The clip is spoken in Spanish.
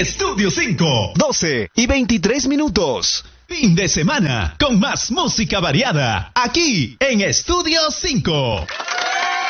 Estudio 5. 12:23. Fin de semana con más música variada aquí en Estudio 5.